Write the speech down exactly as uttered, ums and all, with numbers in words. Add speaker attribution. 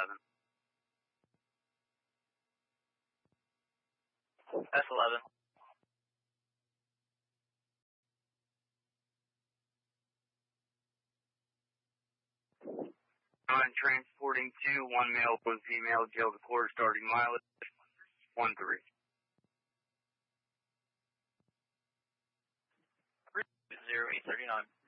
Speaker 1: eleven.
Speaker 2: S eleven.
Speaker 1: I'm transporting two, one male, one female, jail to court, starting mileage, one three.
Speaker 2: Zero eight thirty nine.